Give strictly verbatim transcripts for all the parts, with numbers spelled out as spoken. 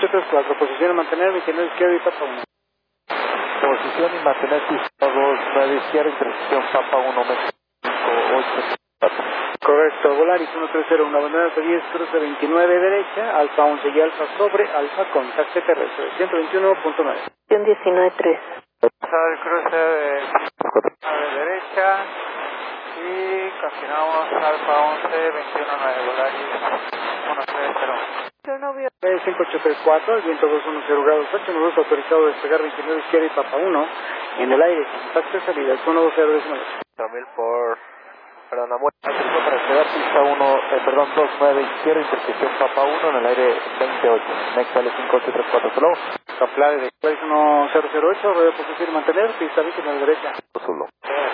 ocho tres cuatro, posición a mantener, veintinueve izquierda y Papa uno. Posición y mantener pista dos nueve izquierda, intersección Papa uno, México cinco ocho cuatro. Correcto, Volaris uno tres cero uno, bandera Alfa diez, cruce veintinueve derecha, Alfa once y Alfa sobre, Alfa contacto terrestre, ciento veintiuno punto nueve. diecinueve tres. El cruce de nueve derecha y continuamos Alfa once, veintiuno nueve, Volaris uno tres cero. cinco ocho tres cuatro, el viento dos uno cero grados ocho, minutos autorizado a despegar veintinueve izquierda y Papa uno, en el aire, contacto de salida, uno dos cero diecinueve. mil por, perdón, la muerte, para despegar pista uno, eh, perdón, dos nueve izquierda, intersección Papa uno, en el aire veintiocho, Next L cinco ocho tres cuatro, solo. Caplare de uno cero cero ocho, radio posición y mantener, pista víctima a la derecha. Solo.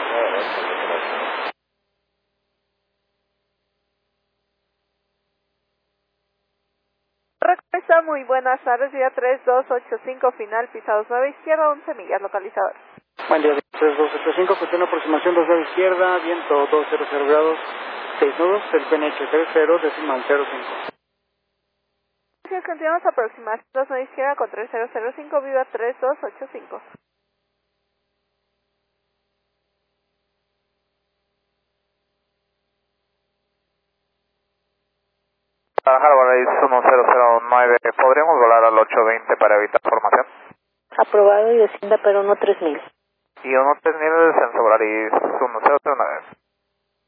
Recuerda, muy buenas tardes, día tres dos ocho cinco, final, pisados nueve izquierda, once millas, localizador. Buen día, tres dos ocho cinco, cuestión aproximación dos nueve izquierda, viento dos cero cero grados, seis nudos, el P N H tres cero, decimal cero cinco. Continuamos a aproximación dos nueve izquierda con tres cero cero cinco, viva tres dos ocho cinco. Harvard uno cero cero nueve, ¿podríamos volar al ocho veinte para evitar formación? Aprobado y descienda para uno tres mil. Y uno tres mil, descenso Volaris uno cero cero nueve.